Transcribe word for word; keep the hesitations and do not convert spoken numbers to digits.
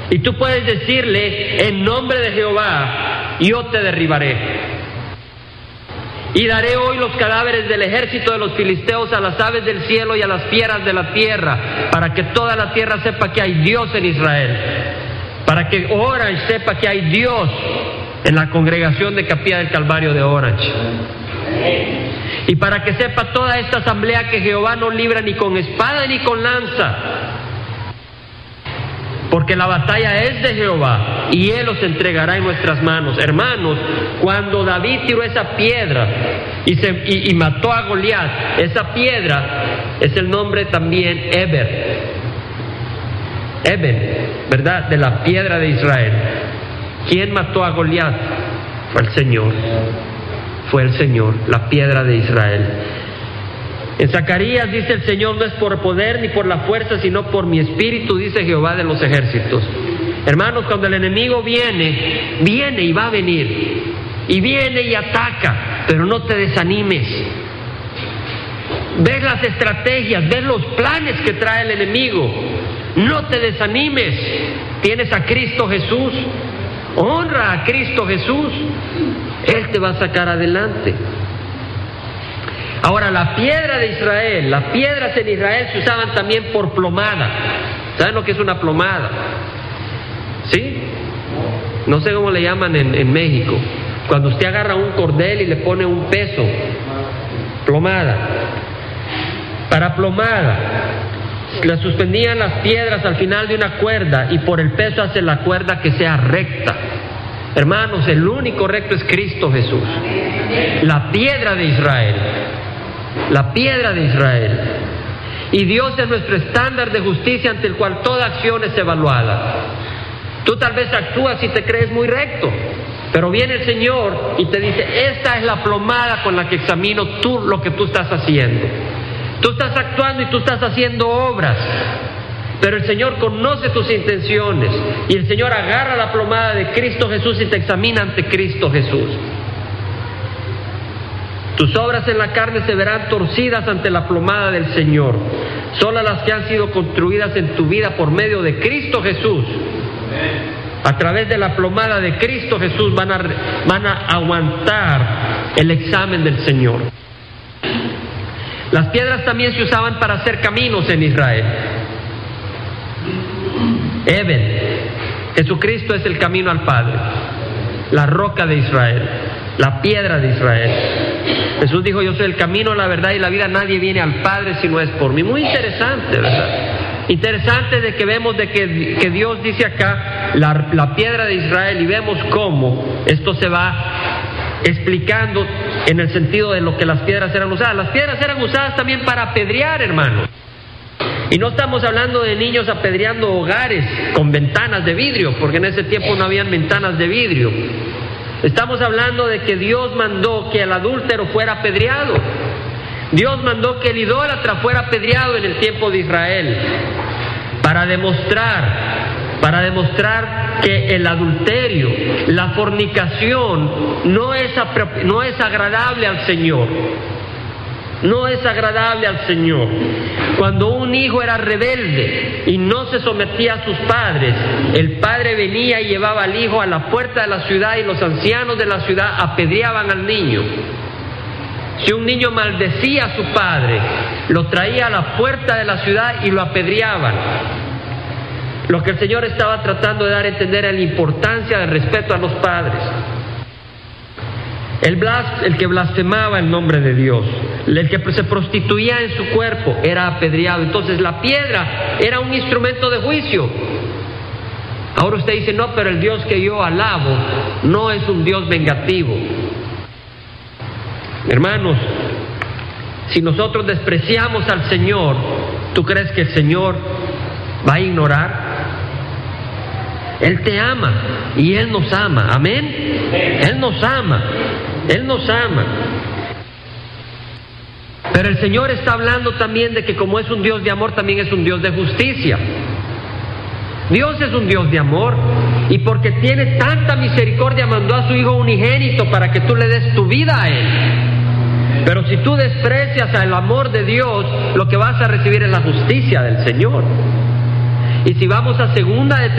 Y tú puedes decirle, en nombre de Jehová, yo te derribaré. Y daré hoy los cadáveres del ejército de los filisteos a las aves del cielo y a las fieras de la tierra, para que toda la tierra sepa que hay Dios en Israel, para que Orange sepa que hay Dios en la congregación de Capilla del Calvario de Orange, y para que sepa toda esta asamblea que Jehová no libra ni con espada ni con lanza, porque la batalla es de Jehová y Él los entregará en nuestras manos. Hermanos, cuando David tiró esa piedra y, se, y, y mató a Goliat, esa piedra es el nombre también Eber, Eben, ¿verdad? De la piedra de Israel. ¿Quién mató a Goliat? Fue el Señor, fue el Señor, la piedra de Israel. En Zacarías dice el Señor, no es por poder ni por la fuerza, sino por mi espíritu, dice Jehová de los ejércitos. Hermanos, cuando el enemigo viene, viene y va a venir, y viene y ataca, pero no te desanimes. Ves las estrategias, ves los planes que trae el enemigo, no te desanimes. Tienes a Cristo Jesús, honra a Cristo Jesús, Él te va a sacar adelante. Ahora, la piedra de Israel, las piedras en Israel se usaban también por plomada. ¿Saben lo que es una plomada? ¿Sí? No sé cómo le llaman en, en México. Cuando usted agarra un cordel y le pone un peso, plomada. Para plomada, le suspendían las piedras al final de una cuerda y por el peso hace la cuerda que sea recta. Hermanos, el único recto es Cristo Jesús, la piedra de Israel. La piedra de Israel. Y Dios es nuestro estándar de justicia ante el cual toda acción es evaluada. Tú tal vez actúas y te crees muy recto, pero viene el Señor y te dice, esta es la plomada con la que examino tú lo que tú estás haciendo. Tú estás actuando y tú estás haciendo obras, pero el Señor conoce tus intenciones y el Señor agarra la plomada de Cristo Jesús y te examina ante Cristo Jesús. Tus obras en la carne se verán torcidas ante la plomada del Señor. Solo las que han sido construidas en tu vida por medio de Cristo Jesús, a través de la plomada de Cristo Jesús, van a, van a aguantar el examen del Señor. Las piedras también se usaban para hacer caminos en Israel. Eben, Jesucristo es el camino al Padre, la roca de Israel, la piedra de Israel. Jesús dijo, yo soy el camino, la verdad y la vida, nadie viene al Padre si no es por mí. Muy interesante, ¿verdad? Interesante de que vemos de que, que Dios dice acá, la, la piedra de Israel, y vemos cómo esto se va explicando en el sentido de lo que las piedras eran usadas. Las piedras eran usadas también para apedrear, hermanos. Y no estamos hablando de niños apedreando hogares con ventanas de vidrio, porque en ese tiempo no habían ventanas de vidrio. Estamos hablando de que Dios mandó que el adúltero fuera apedreado. Dios mandó que el idólatra fuera apedreado en el tiempo de Israel, para demostrar, para demostrar que el adulterio, la fornicación, no es, no es agradable al Señor. No es agradable al Señor. Cuando un hijo era rebelde y no se sometía a sus padres, el padre venía y llevaba al hijo a la puerta de la ciudad y los ancianos de la ciudad apedreaban al niño. Si un niño maldecía a su padre, lo traía a la puerta de la ciudad y lo apedreaban. Lo que el Señor estaba tratando de dar a entender es la importancia del respeto a los padres. El, blas, el que blasfemaba el nombre de Dios, el que se prostituía en su cuerpo, era apedreado. Entonces la piedra era un instrumento de juicio. Ahora usted dice, no, pero el Dios que yo alabo no es un Dios vengativo. Hermanos, si nosotros despreciamos al Señor, ¿tú crees que el Señor va a ignorar? Él te ama y Él nos ama, amén. Él nos ama, Él nos ama. Pero el Señor está hablando también de que como es un Dios de amor, también es un Dios de justicia. Dios es un Dios de amor, y porque tiene tanta misericordia mandó a su Hijo unigénito para que tú le des tu vida a Él. Pero si tú desprecias el amor de Dios, lo que vas a recibir es la justicia del Señor. Y si vamos a segunda de